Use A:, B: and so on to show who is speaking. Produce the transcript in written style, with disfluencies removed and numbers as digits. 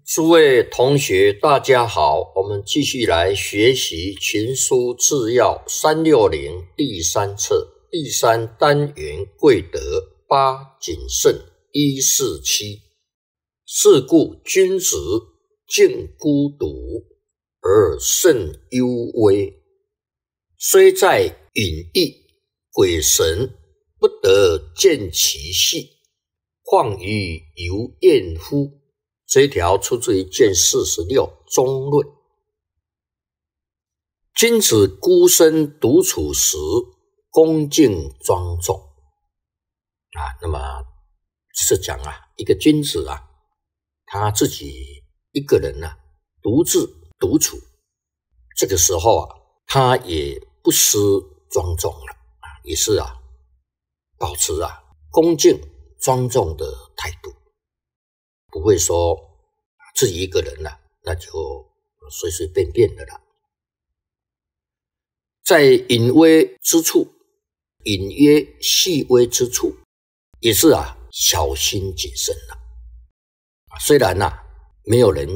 A: 诸位同学，大家好，我们继续来学习群书治要360第3册第3单元贵德8谨慎147。是故君子敬孤独而慎幽微，虽在隐逸，鬼神不得见其细，况于游燕乎？这一条出自于卷46中论。君子孤身独处时，恭敬庄重那么是讲一个君子他自己一个人独自独处，这个时候他也不失庄重了也是保持恭敬庄重的态度，不会说自己一个人那就随随便便的了。在隐微之处，隐约细微之处，也是小心谨慎虽然没有人